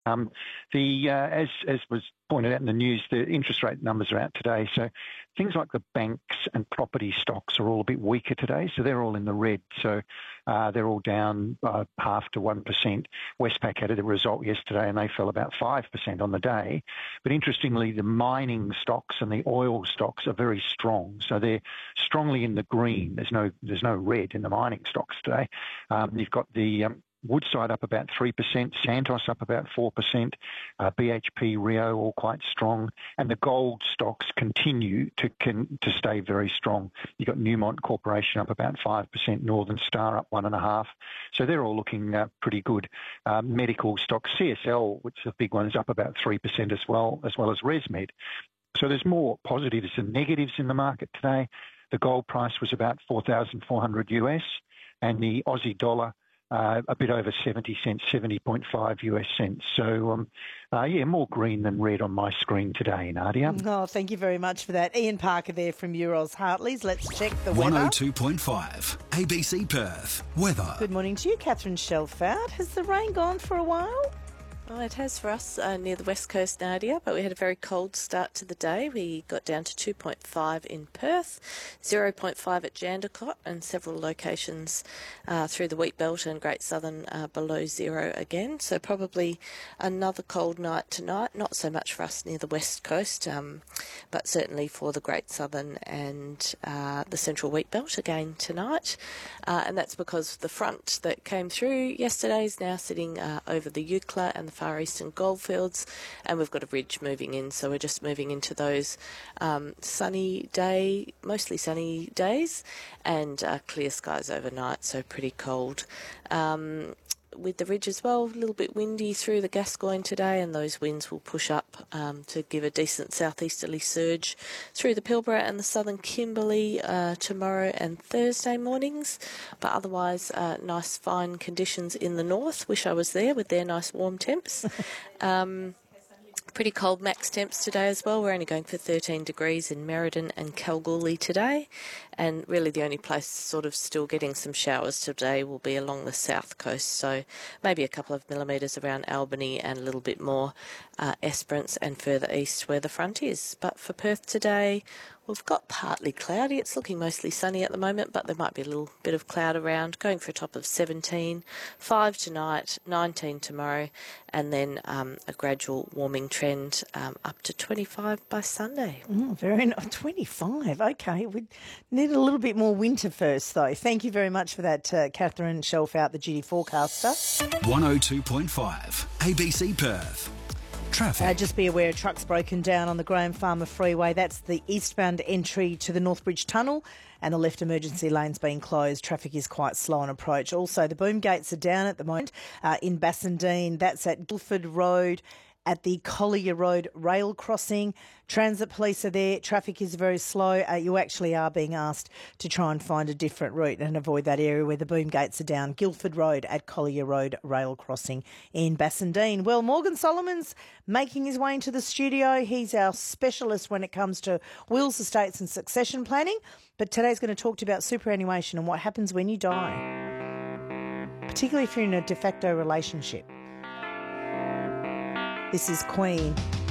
As was pointed out in the news, the interest rate numbers are out today. So things like the banks and property stocks are all a bit weaker today. So they're all in the red. So they're all down 0.5% to 1%. Westpac had a result yesterday and they fell about 5% on the day. But interestingly, the mining stocks and the oil stocks are very strong. So they're strongly in the green. There's no red in the mining stocks today. You've got the Woodside up about 3%, Santos up about 4%, BHP, Rio all quite strong, and the gold stocks continue to stay very strong. You've got Newmont Corporation up about 5%, Northern Star up 1.5%, so they're all looking pretty good. Medical stocks, CSL, which is a big one, is up about 3% as well as ResMed. So there's more positives than negatives in the market today. The gold price was about 4,400 US, and the Aussie dollar a bit over 70 cents, 70.5 US cents. So, more green than red on my screen today, Nadia. Oh, thank you very much for that. Ian Parker there from Euroz Hartleys. Let's check the weather. 102.5 ABC Perth. Weather. Good morning to you, Catherine Shelford. Has the rain gone for a while? Well, it has for us near the west coast, Nadia, but we had a very cold start to the day. We got down to 2.5 in Perth, 0.5 at Jandakot, and several locations through the Wheat Belt and Great Southern below zero again. So probably another cold night tonight, not so much for us near the west coast, but certainly for the Great Southern and the Central Wheat Belt again tonight. And that's because the front that came through yesterday is now sitting over the Eucla and the Far Eastern Goldfields, and we've got a ridge moving in, so we're just moving into those mostly sunny days, and clear skies overnight, so pretty cold. With the ridge as well, a little bit windy through the Gascoyne today, and those winds will push up to give a decent southeasterly surge through the Pilbara and the southern Kimberley tomorrow and Thursday mornings. But otherwise, nice fine conditions in the north. Wish I was there with their nice warm temps. Pretty cold max temps today as well. We're only going for 13 degrees in Merredin and Kalgoorlie today, and really the only place sort of still getting some showers today will be along the south coast, so maybe a couple of millimetres around Albany and a little bit more Esperance and further east where the front is. But for Perth today, we've got partly cloudy. It's looking mostly sunny at the moment, but there might be a little bit of cloud around, going for a top of 17, 5 tonight, 19 tomorrow, and then a gradual warming trend up to 25 by Sunday. Very nice. 25, okay. We need a little bit more winter first, though. Thank you very much for that, Catherine Shelfout, the duty forecaster. 102.5 ABC Perth. Traffic. Just be aware, trucks broken down on the Graham Farmer Freeway. That's the eastbound entry to the Northbridge Tunnel, and the left emergency lane's been closed. Traffic is quite slow on approach. Also, the boom gates are down at the moment in Bassendean. That's at Guildford Road, at the Collier Road rail crossing. Transit police are there. Traffic is very slow. You actually are being asked to try and find a different route and avoid that area where the boom gates are down. Guildford Road at Collier Road rail crossing in Bassendean. Well, Morgan Solomon's making his way into the studio. He's our specialist when it comes to wills, estates and succession planning. But today's going to talk to you about superannuation and what happens when you die, particularly if you're in a de facto relationship. This is Queen.